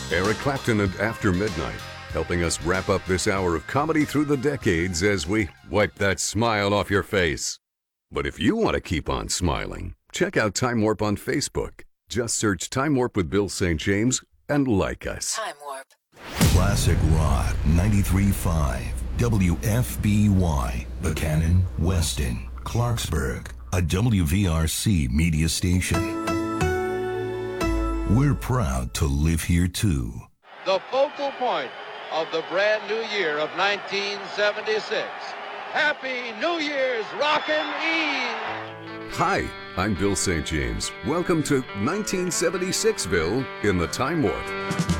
Eric Clapton and After Midnight, helping us wrap up this hour of comedy through the decades as we wipe that smile off your face. But if you want to keep on smiling, check out Time Warp on Facebook. Just search Time Warp with Bill St. James and like us. Time Warp. Classic Rock 93.5 WFBY, Buchanan, Weston, Clarksburg, a WVRC media station. We're proud to live here too. The focal point of the brand new year of 1976. Happy New Year's Rockin' Eve! Hi, I'm Bill St. James. Welcome to 1976, Bill, in the Time Warp.